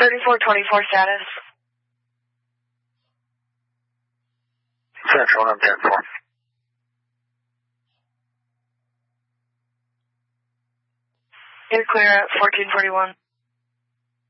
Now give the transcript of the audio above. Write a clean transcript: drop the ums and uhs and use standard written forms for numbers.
3424 status. Central, I'm 10-4. You're clear at 1441.